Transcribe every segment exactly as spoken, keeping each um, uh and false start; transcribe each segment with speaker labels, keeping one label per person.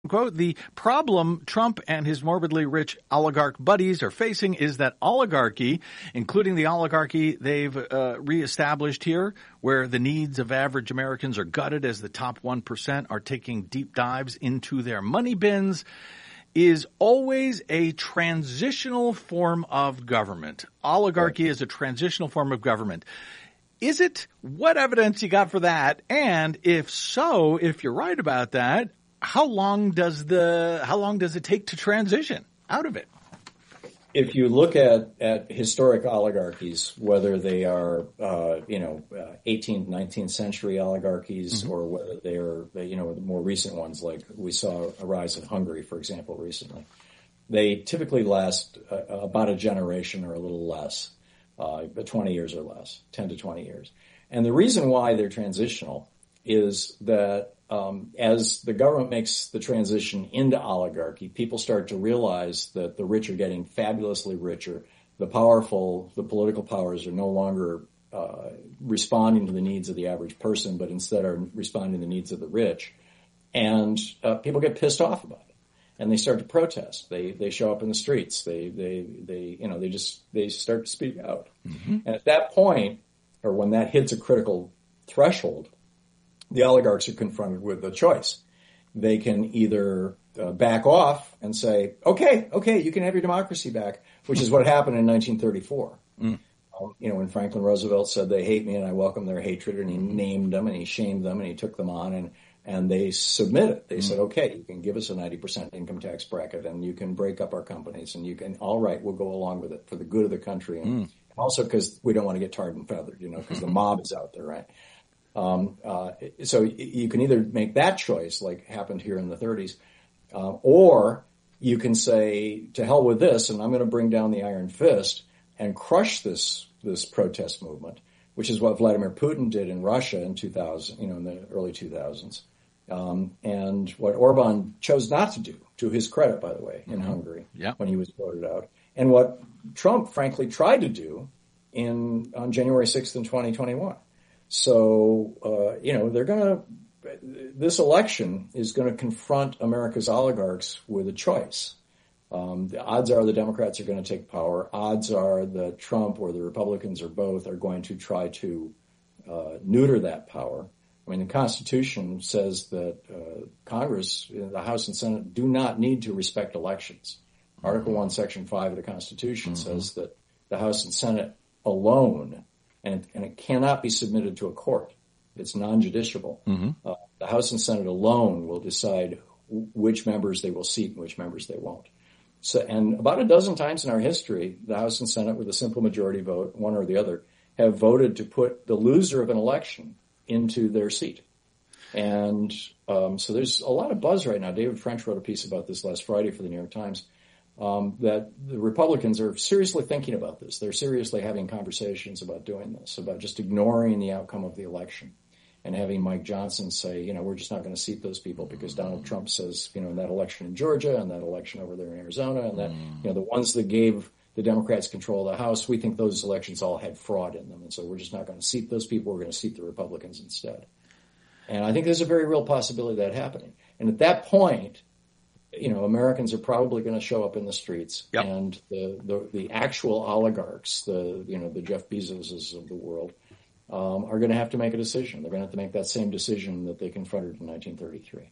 Speaker 1: Quote, the problem Trump and his morbidly rich oligarch buddies are facing is that oligarchy, including the oligarchy they've uh, reestablished here, where the needs of average Americans are gutted as the top one percent are taking deep dives into their money bins, is always a transitional form of government. Oligarchy is a transitional form of government. Is it? What evidence you got for that? And if so, if you're right about that, How long does the how long does it take to transition out of it?
Speaker 2: If you look at, at historic oligarchies, whether they are uh, you know uh, eighteenth, nineteenth century oligarchies, mm-hmm. or whether they are you know the more recent ones, like we saw a rise of Hungary, for example, recently, they typically last uh, about a generation or a little less, uh, but twenty years or less, ten to twenty years. And the reason why they're transitional is that Um, as the government makes the transition into oligarchy, people start to realize that the rich are getting fabulously richer. The powerful, the political powers are no longer uh, responding to the needs of the average person, but instead are responding to the needs of the rich. And uh, people get pissed off about it, and they start to protest. They they show up in the streets. They they they you know they just they start to speak out. Mm-hmm. And at that point, or when that hits a critical threshold, the oligarchs are confronted with a choice. They can either uh, back off and say, okay, okay, you can have your democracy back, which is what happened in nineteen thirty-four. Mm. Um, you know, when Franklin Roosevelt said, they hate me and I welcome their hatred, and he named them and he shamed them and he took them on, and, and they submitted. They mm. said, okay, you can give us a ninety percent income tax bracket and you can break up our companies and you can, all right, we'll go along with it for the good of the country. And mm. also because we don't want to get tarred and feathered, you know, because the mob is out there, right? Um, uh, so you can either make that choice, like happened here in the thirties, uh, or you can say, to hell with this, and I'm going to bring down the iron fist and crush this this protest movement, which is what Vladimir Putin did in Russia in two thousand, you know, in the early two thousands, um, and what Orban chose not to do, to his credit, by the way, in mm-hmm. Hungary
Speaker 1: yeah.
Speaker 2: when he was voted out, and what Trump, frankly, tried to do in on January sixth in twenty twenty-one. So, uh, you know, they're going to, this election is going to confront America's oligarchs with a choice. Um, the odds are the Democrats are going to take power. Odds are that Trump or the Republicans or both are going to try to uh, neuter that power. I mean, the Constitution says that uh, Congress, the House and Senate, do not need to respect elections. Article one, Section five of the Constitution mm-hmm. says that the House and Senate alone, And it, and it cannot be submitted to a court. It's non-judiciable. Mm-hmm. Uh, the House and Senate alone will decide w- which members they will seat and which members they won't. So, and about a dozen times in our history, the House and Senate, with a simple majority vote, one or the other, have voted to put the loser of an election into their seat. And um, so there's a lot of buzz right now. David French wrote a piece about this last Friday for the New York Times. Um, that the Republicans are seriously thinking about this. They're seriously having conversations about doing this, about just ignoring the outcome of the election and having Mike Johnson say, you know, we're just not going to seat those people because Donald Trump says, you know, in that election in Georgia and that election over there in Arizona and that, you know, the ones that gave the Democrats control of the House, we think those elections all had fraud in them. And so we're just not going to seat those people. We're going to seat the Republicans instead. And I think there's a very real possibility of that happening. And at that point, you know, Americans are probably going to show up in the streets, yep. and the, the the actual oligarchs, the you know the Jeff Bezoses of the world, um, are going to have to make a decision. They're going to have to make that same decision that they confronted in nineteen thirty-three.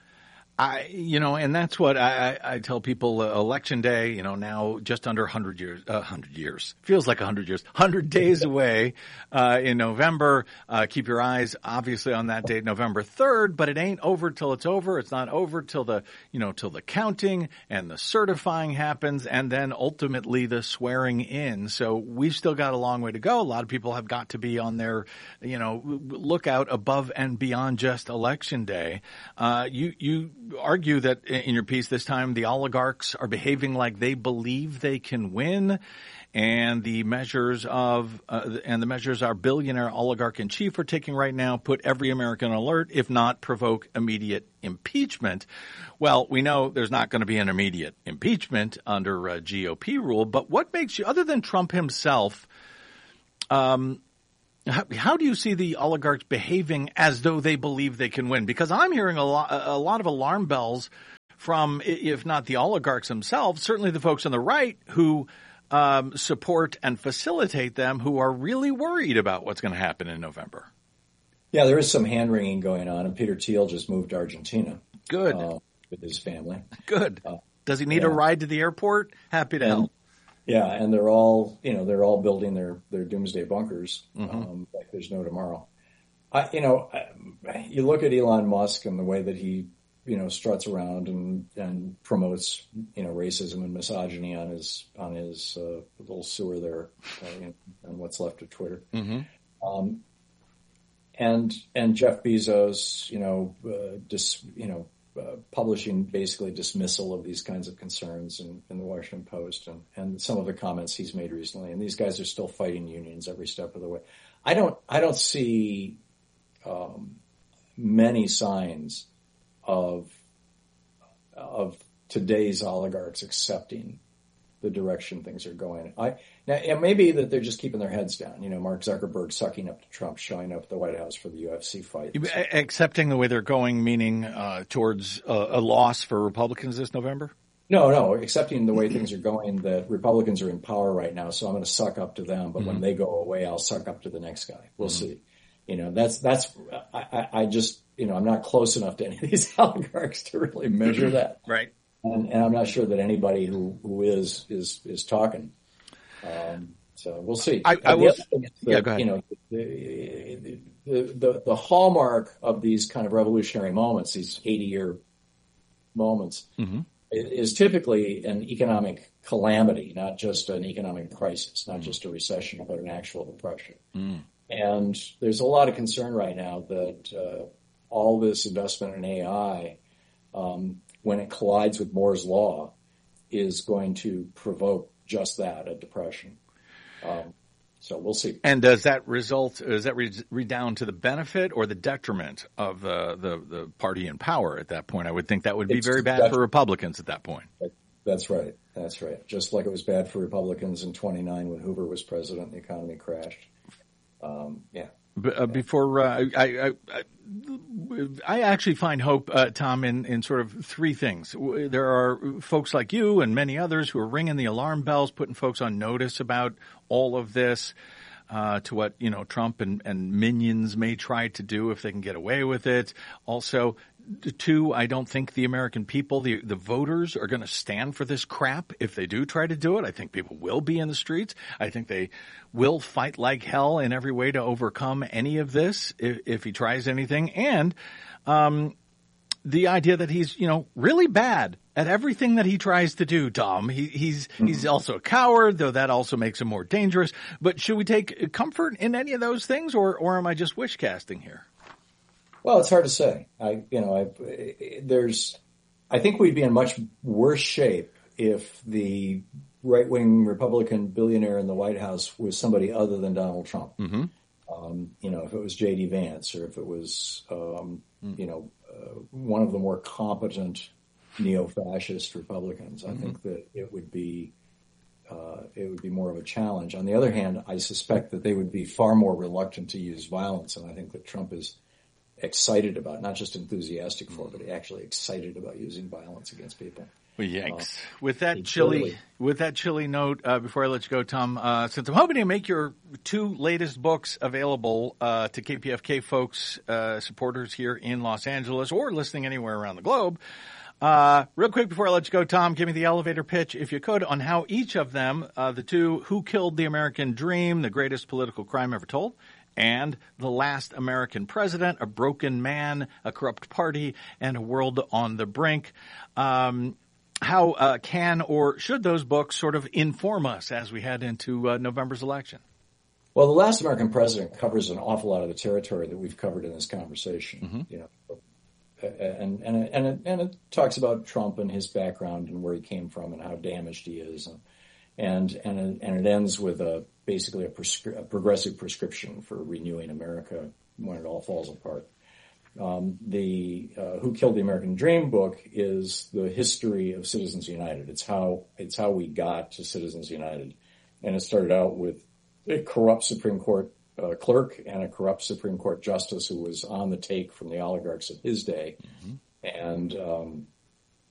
Speaker 1: I, you know, and that's what I, I tell people. Uh, election day, you know, now just under one hundred years, uh, one hundred years feels like one hundred years, one hundred days away uh, in November. Uh, keep your eyes, obviously, on that date, November third. But it ain't over till it's over. It's not over till the, you know, till the counting and the certifying happens, and then ultimately the swearing in. So we've still got a long way to go. A lot of people have got to be on their, you know, lookout above and beyond just election day. Uh, you you. argue that in your piece this time the oligarchs are behaving like they believe they can win, and the measures of uh, and the measures our billionaire oligarch in chief are taking right now put every American on alert, if not provoke immediate impeachment. Well, we know there's not going to be an immediate impeachment under uh, G O P rule, but what makes you, other than Trump himself, um How, how do you see the oligarchs behaving as though they believe they can win? Because I'm hearing a lot, a lot of alarm bells from, if not the oligarchs themselves, certainly the folks on the right who um, support and facilitate them, who are really worried about what's going to happen in November.
Speaker 2: Yeah, there is some hand-wringing going on, and Peter Thiel just moved to Argentina.
Speaker 1: Good.
Speaker 2: Uh, with his family.
Speaker 1: Good. Uh, Does he need
Speaker 2: yeah.
Speaker 1: a ride to the airport? Happy to
Speaker 2: and,
Speaker 1: help.
Speaker 2: Yeah, and they're all, you know, they're all building their, their doomsday bunkers.
Speaker 1: Mm-hmm.
Speaker 2: Um, like there's no tomorrow. I, you know, I, you look at Elon Musk and the way that he, you know, struts around and, and promotes, you know, racism and misogyny on his on his uh, little sewer there, uh, in, on what's left of Twitter.
Speaker 1: Mm-hmm.
Speaker 2: Um, and and Jeff Bezos, you know, uh, dis, you know. Uh, publishing basically dismissal of these kinds of concerns in, in the Washington Post and, and some of the comments he's made recently. And these guys are still fighting unions every step of the way. I don't, I don't see um, many signs of of today's oligarchs accepting the direction things are going. I now it may be that they're just keeping their heads down. You know, Mark Zuckerberg sucking up to Trump, showing up at the White House for the U F C fight.
Speaker 1: Accepting the way they're going, meaning uh, towards a, a loss for Republicans this November?
Speaker 2: No, no, accepting the way things are going, that Republicans are in power right now, so I'm going to suck up to them. But mm-hmm. when they go away, I'll suck up to the next guy. We'll mm-hmm. see. You know, that's that's. I, I just, you know, I'm not close enough to any of these oligarchs to really measure that.
Speaker 1: Right.
Speaker 2: And, and I'm not sure that anybody who, who is is is talking. Um, so we'll see.
Speaker 1: I, I will.
Speaker 2: The,
Speaker 1: yeah, go ahead.
Speaker 2: You know, the, the the the hallmark of these kind of revolutionary moments, these eighty-year moments, mm-hmm. is typically an economic calamity, not just an economic crisis, not mm-hmm. just a recession, but an actual depression. Mm. And there's a lot of concern right now that uh, all this investment in A I. Um, when it collides with Moore's Law, is going to provoke just that, a depression. Um, so we'll see.
Speaker 1: And does that result, does that re- redound to the benefit or the detriment of uh, the, the party in power at that point? I would think that would be
Speaker 2: it's
Speaker 1: very bad for Republicans at that point.
Speaker 2: That's right. That's right. Just like it was bad for Republicans in twenty-nine when Hoover was president and the economy crashed. Um, yeah.
Speaker 1: B- uh, before uh, I, I, I, I actually find hope, uh, Tom, in, in sort of three things. There are folks like you and many others who are ringing the alarm bells, putting folks on notice about all of this, uh, to what, you know, Trump and, and minions may try to do if they can get away with it. Also, two, I don't think the American people, the, the voters, are going to stand for this crap if they do try to do it. I think people will be in the streets. I think they will fight like hell in every way to overcome any of this if, if he tries anything. And um, the idea that he's, you know, really bad at everything that he tries to do, Tom. He, he's mm-hmm. he's also a coward, though that also makes him more dangerous. But should we take comfort in any of those things, or, or am I just wish casting here?
Speaker 2: Well, it's hard to say. I, you know, I, there's, I think we'd be in much worse shape if the right-wing Republican billionaire in the White House was somebody other than Donald Trump. Mm-hmm. Um, you know, if it was J D Vance or if it was, um, mm. you know, uh, one of the more competent neo-fascist Republicans, mm-hmm. I think that it would be, uh, it would be more of a challenge. On the other hand, I suspect that they would be far more reluctant to use violence, and I think that Trump is excited about, not just enthusiastic for, but actually excited about using violence against people.
Speaker 1: Well, yikes. Uh, with that chilly, totally. with that chilly note, uh, before I let you go, Tom, uh, since I'm hoping to make your two latest books available uh, to K P F K folks, uh, supporters here in Los Angeles or listening anywhere around the globe, uh, real quick before I let you go, Tom, give me the elevator pitch, if you could, on how each of them, uh, the two, Who Killed the American Dream, the greatest political crime ever told, and The Last American President, A Broken Man, A Corrupt Party, and A World on the Brink. Um, how uh, can or should those books sort of inform us as we head into uh, November's election?
Speaker 2: Well, The Last American President covers an awful lot of the territory that we've covered in this conversation. Mm-hmm. You know, and and and it, and it talks about Trump and his background and where he came from and how damaged he is, and and and it, and it ends with a basically a, prescri- a progressive prescription for renewing America when it all falls apart. Um, the uh, Who Killed the American Dream book is the history of Citizens United. It's how it's how we got to Citizens United, and it started out with a corrupt Supreme Court uh, clerk and a corrupt Supreme Court justice who was on the take from the oligarchs of his day, mm-hmm. and um,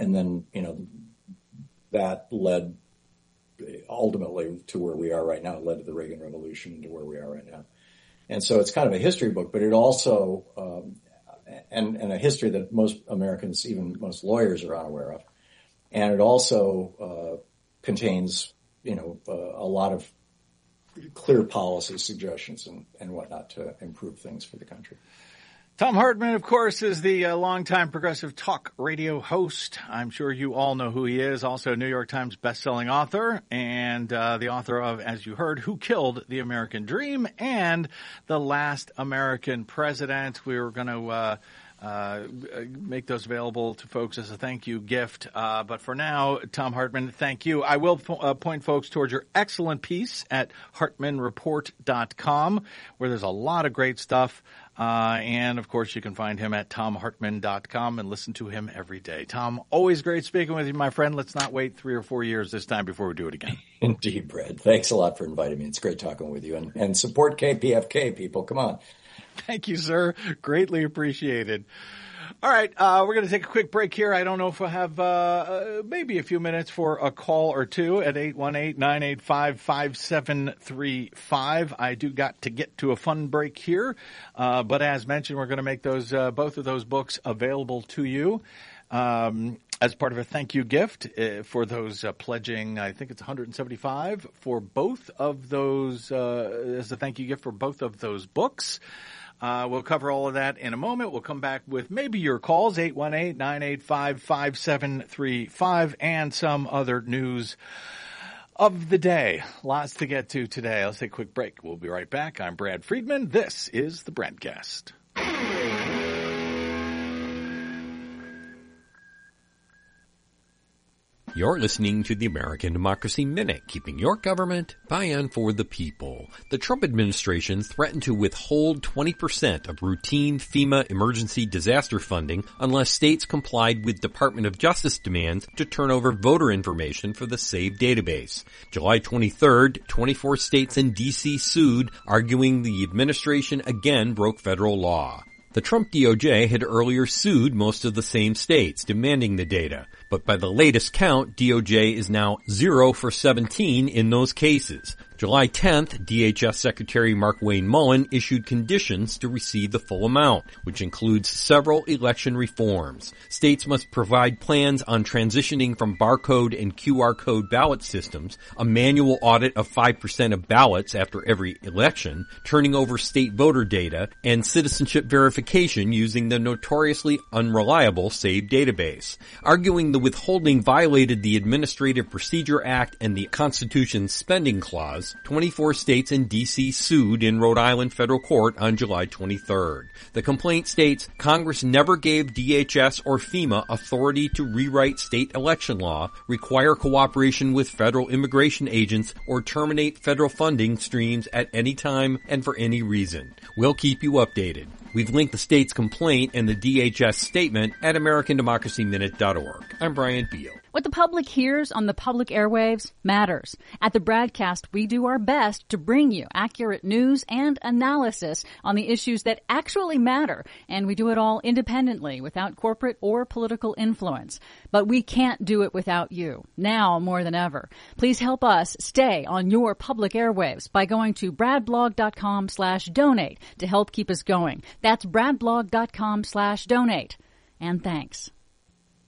Speaker 2: and then, you know, that led ultimately to where we are right now. It led to the Reagan Revolution, to where we are right now. And so it's kind of a history book, but it also, um, and, and a history that most Americans, even most lawyers, are unaware of. And it also uh, contains, you know, uh, a lot of clear policy suggestions and, and whatnot to improve things for the country.
Speaker 1: Thom Hartmann, of course, is the uh, longtime progressive talk radio host. I'm sure you all know who he is. Also a New York Times bestselling author and uh, the author of, as you heard, Who Killed the American Dream and The Last American President. We were going to uh, uh, make those available to folks as a thank you gift. Uh, but for now, Thom Hartmann, thank you. I will po- uh, point folks towards your excellent piece at hartmann report dot com, where there's a lot of great stuff. Uh, and, of course, you can find him at thom hartmann dot com and listen to him every day. Tom, always great speaking with you, my friend. Let's not wait three or four years this time before we do it again.
Speaker 2: Indeed, Brad. Thanks a lot for inviting me. It's great talking with you. And, and support K P F K, people. Come on.
Speaker 1: Thank you, sir. Greatly appreciated. All right, uh, we're going to take a quick break here. I don't know if we'll have uh, uh, maybe a few minutes for a call or two at eight one eight, nine eight five, five seven three five. I do got to get to a fun break here, uh, but as mentioned, we're going to make those uh, both of those books available to you um, as part of a thank you gift uh, for those uh, pledging. I think it's one hundred seventy-five for both of those uh, as a thank you gift for both of those books. Uh, we'll cover all of that in a moment. We'll come back with maybe your calls, eight one eight, nine eight five, five seven three five, and some other news of the day. Lots to get to today. Let's take a quick break. We'll be right back. I'm Brad Friedman. This is the Bradcast.
Speaker 3: You're listening to the American Democracy Minute, keeping your government by and for the people. The Trump administration threatened to withhold twenty percent of routine FEMA emergency disaster funding unless states complied with Department of Justice demands to turn over voter information for the SAVE database. July twenty-third, twenty-four states and D C sued, arguing the administration again broke federal law. The Trump D O J had earlier sued most of the same states, demanding the data. But by the latest count, D O J is now zero for seventeen in those cases. July tenth, D H S Secretary Markwayne Mullin issued conditions to receive the full amount, which includes several election reforms. States must provide plans on transitioning from barcode and Q R code ballot systems, a manual audit of five percent of ballots after every election, turning over state voter data, and citizenship verification using the notoriously unreliable SAVE database. Arguing the withholding violated the Administrative Procedure Act and the Constitution's spending clause, twenty-four states and D C sued in Rhode Island federal court on July twenty-third. The complaint states Congress never gave D H S or FEMA authority to rewrite state election law, require cooperation with federal immigration agents, or terminate federal funding streams at any time and for any reason. We'll keep you updated. We've linked the state's complaint and the D H S statement at american democracy minute dot org. I'm Brian Beal.
Speaker 4: What the public hears on the public airwaves matters. At the Bradcast, we do our best to bring you accurate news and analysis on the issues that actually matter, and we do it all independently, without corporate or political influence. But we can't do it without you, now more than ever. Please help us stay on your public airwaves by going to bradblog.com slash donate to help keep us going. That's bradblog.com slash donate. And thanks.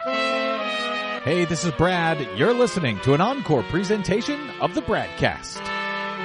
Speaker 5: Hey, this is Brad. You're listening to an encore presentation of the Bradcast.